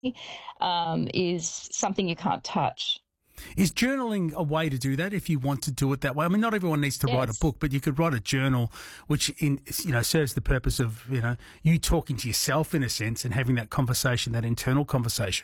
is something you can't touch. Is journaling a way to do that if you want to do it that way? I mean, not everyone needs to write a Yes. book, but you could write a journal which serves the purpose of, you talking to yourself in a sense and having that conversation, that internal conversation.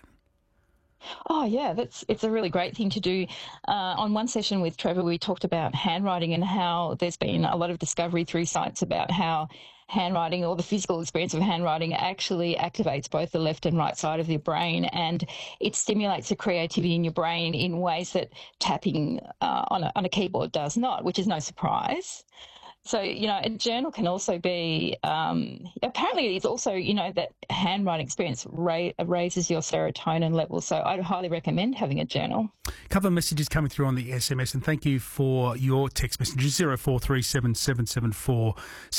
Oh, yeah, it's a really great thing to do. On one session with Trevor, we talked about handwriting and how there's been a lot of discovery through science about how handwriting, or the physical experience of handwriting, actually activates both the left and right side of your brain, and it stimulates the creativity in your brain in ways that tapping on a keyboard does not, which is no surprise. So, a journal can also be, apparently it's also, that handwriting experience raises your serotonin levels. So I'd highly recommend having a journal. A couple of messages coming through on the SMS, and thank you for your text messages, 0437 774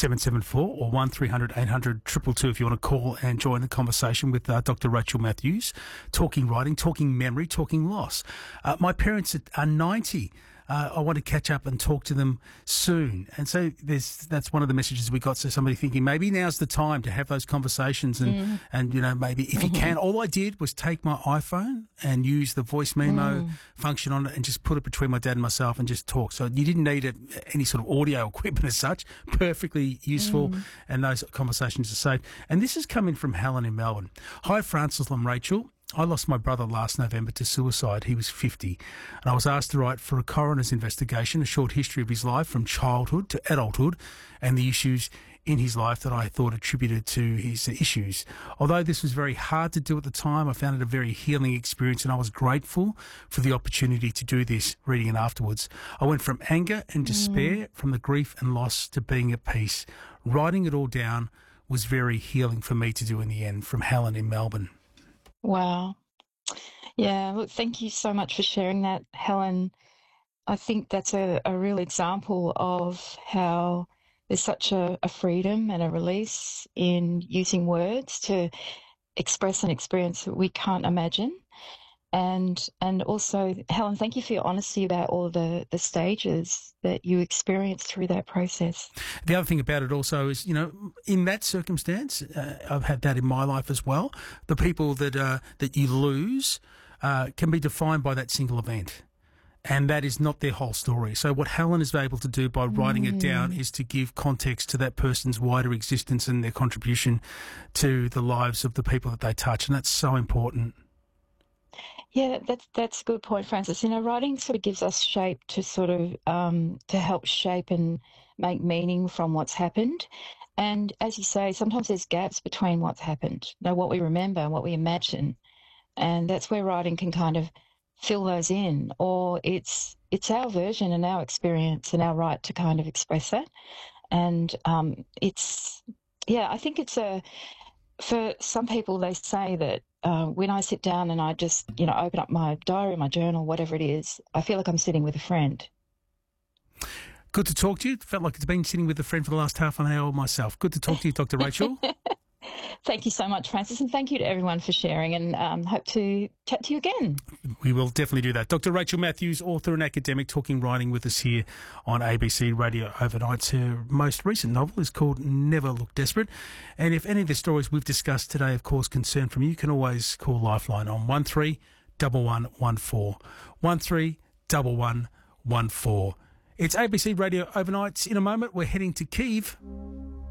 774 or 1300 800 222 if you want to call and join the conversation with Dr. Rachel Matthews, talking writing, talking memory, talking loss. My parents are 90. I want to catch up and talk to them soon. And so that's one of the messages we got. So somebody thinking maybe now's the time to have those conversations and maybe if you can. All I did was take my iPhone and use the voice memo function on it and just put it between my dad and myself and just talk. So you didn't need any sort of audio equipment as such. Perfectly useful, and those conversations are safe. And this is coming from Helen in Melbourne. Hi, Francis and Rachel. I lost my brother last November to suicide. He was 50, and I was asked to write for a coroner's investigation, a short history of his life from childhood to adulthood and the issues in his life that I thought attributed to his issues. Although this was very hard to do at the time, I found it a very healing experience, and I was grateful for the opportunity to do this, reading it afterwards. I went from anger and despair, from the grief and loss, to being at peace. Writing it all down was very healing for me to do in the end. From Helen in Melbourne. Wow. Yeah, look, thank you so much for sharing that, Helen. I think that's a real example of how there's such a freedom and a release in using words to express an experience that we can't imagine. And also, Helen, thank you for your honesty about all the stages that you experienced through that process. The other thing about it also is, in that circumstance, I've had that in my life as well. The people that you lose can be defined by that single event. And that is not their whole story. So what Helen is able to do by writing it down is to give context to that person's wider existence and their contribution to the lives of the people that they touch. And that's so important. Yeah, that's a good point, Francis. Writing sort of gives us shape to sort of to help shape and make meaning from what's happened. And as you say, sometimes there's gaps between what's happened, what we remember and what we imagine. And that's where writing can kind of fill those in, or it's our version and our experience and our right to kind of express that. And I think it's for some people, they say that when I sit down and I just, open up my diary, my journal, whatever it is, I feel like I'm sitting with a friend. Good to talk to you. Felt like it's been sitting with a friend for the last half an hour myself. Good to talk to you, Dr. Rachel. Thank you so much, Francis, and thank you to everyone for sharing, and hope to chat to you again. We will definitely do that. Dr. Rachel Matthews, author and academic, talking writing with us here on ABC Radio Overnight. Her most recent novel is called Never Look Desperate. And if any of the stories we've discussed today, of course, concern from you, you can always call Lifeline on 131114. 131114. It's ABC Radio Overnight. In a moment, we're heading to Kyiv.